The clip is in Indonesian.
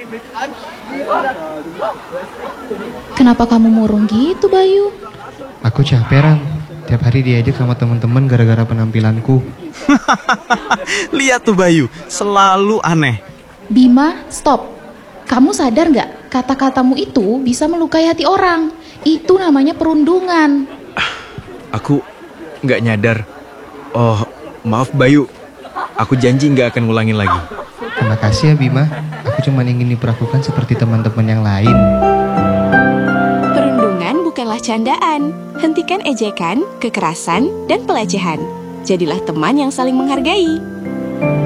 Kenapa kamu murung gitu, Bayu? Aku capek, Ram. Tiap hari diajak sama teman-teman gara-gara penampilanku. Lihat tuh Bayu, selalu aneh. Bima, stop. Kamu sadar nggak? Kata-katamu itu bisa melukai hati orang. Itu namanya perundungan. Aku nggak nyadar. Oh, maaf Bayu. Aku janji nggak akan ngulangin lagi. Terima kasih ya, Bima. Aku cuma ingin diperlakukan seperti teman-teman yang lain. Perundungan bukanlah candaan. Hentikan ejekan, kekerasan, dan pelecehan. Jadilah teman yang saling menghargai.